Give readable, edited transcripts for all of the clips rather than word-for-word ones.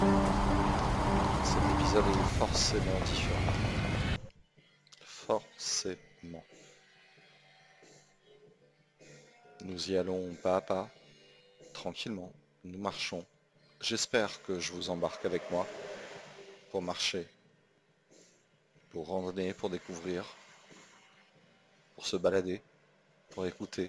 Cet épisode est forcément différent. Forcément. Nous y allons pas à pas, tranquillement. Nous marchons. J'espère que je vous embarque avec moi pour marcher, pour randonner, pour découvrir, pour se balader, pour écouter.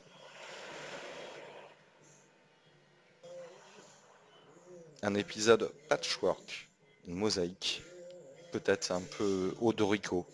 Un épisode patchwork, une mosaïque, peut-être un peu odorico.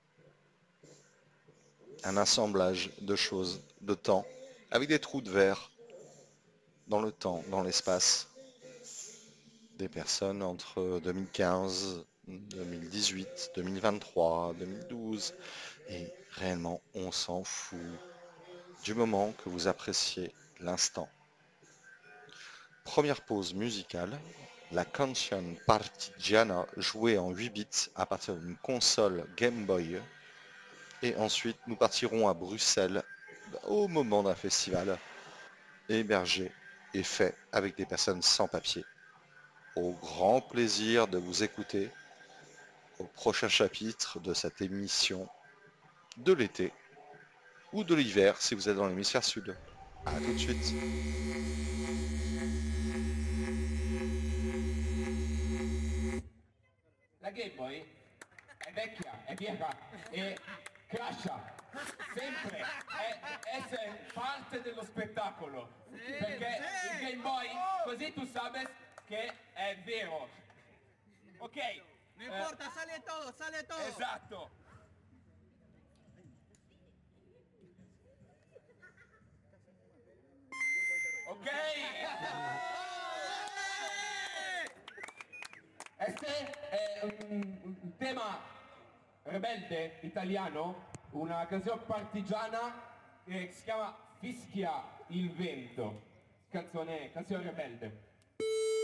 Un assemblage de choses, de temps, avec des trous de verre dans le temps, dans l'espace. Des personnes entre 2015, 2018, 2023, 2012. Et réellement, on s'en fout du moment que vous appréciez l'instant. Première pause musicale, la Canción Partigiana jouée en 8 bits à partir d'une console Game Boy. Et ensuite, nous partirons à Bruxelles au moment d'un festival hébergé et fait avec des personnes sans papier. Au grand plaisir de vous écouter au prochain chapitre de cette émission de l'été ou de l'hiver si vous êtes dans l'hémisphère sud. A tout de suite. La Game Boy è vecchia, è vieja e crasha sempre, è parte dello spettacolo, perché il Game Boy, così tu sabes che è vero. Ok? No importa, sale todo, sale todo. Esatto. Ok? Este è un tema rebelde italiano, una canzone partigiana che si chiama Fischia il vento, canzone rebelde.